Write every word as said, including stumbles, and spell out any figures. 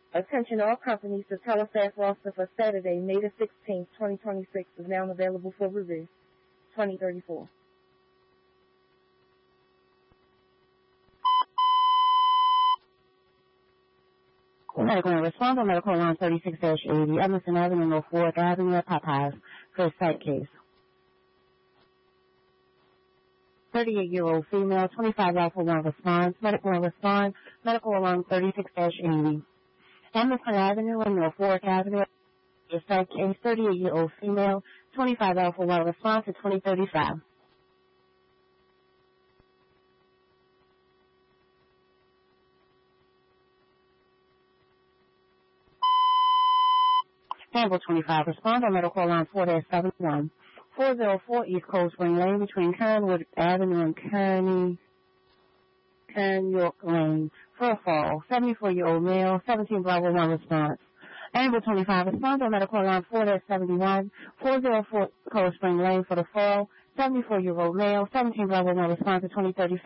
Attention all companies, the Telesaf roster for Saturday, May the sixteenth, twenty twenty-six is now available for review. twenty thirty-four. Medical and respond on medical line thirty-six eighty, Emerson Avenue, North Fourth Avenue at Popeyes, first site case. thirty-eight-year-old female, twenty-five dollars for one response, medical and respond, medical alarm thirty-six eighty. Emerson Avenue and North Fourth Avenue, first site case, thirty-eight-year-old female, twenty-five dollars for one response at twenty thirty-five. Campbell twenty-five, respond on medical line four seven one, four oh four East Cold Spring Lane between Kernwood Avenue and Kearney, Kern York Lane, for a fall, seventy-four-year-old male, seventeen Bravo one response. Campbell twenty-five, respond on medical line four seven one, four oh four Cold Spring Lane for the fall, seventy-four-year-old male, seventeen Bravo one response at twenty thirty-five.